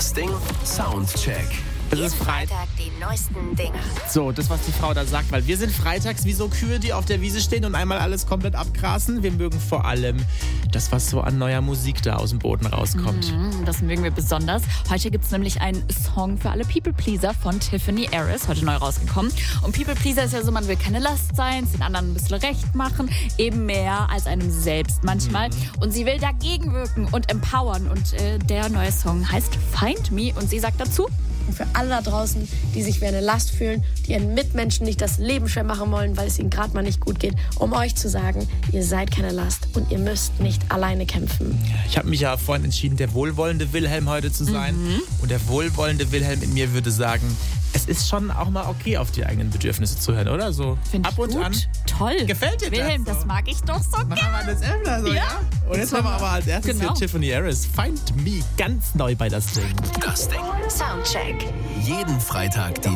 Das Ding Soundcheck. Es ist Freitag die neuesten Dinger. So, das, was die Frau da sagt, weil wir sind freitags wie so Kühe, die auf der Wiese stehen und einmal alles komplett abgrasen. Wir mögen vor allem das, was so an neuer Musik da aus dem Boden rauskommt. Das mögen wir besonders. Heute gibt es nämlich einen Song für alle People Pleaser von Tiffany Harris, heute neu rausgekommen. Und People Pleaser ist ja so, man will keine Last sein, es den anderen ein bisschen recht machen, eben mehr als einem selbst manchmal. Und sie will dagegen wirken und empowern. Und der neue Song heißt Find Me und sie sagt dazu: Und für alle da draußen, die sich wie eine Last fühlen, die ihren Mitmenschen nicht das Leben schwer machen wollen, weil es ihnen gerade mal nicht gut geht, um euch zu sagen, ihr seid keine Last und ihr müsst nicht alleine kämpfen. Ich habe mich ja vorhin entschieden, der wohlwollende Wilhelm heute zu sein. Und der wohlwollende Wilhelm in mir würde sagen, es ist schon auch mal okay, auf die eigenen Bedürfnisse zu hören, oder? So Find ab ich und gut. an. Toll. Gefällt dir Wilhelm, das? das mag ich doch so Machen gerne. wir das öfter so, ja? Und jetzt haben wir aber als erstes hier Tiffany Harris. Find Me, ganz neu bei Das Ding. Das Ding Soundcheck. jeden Freitag die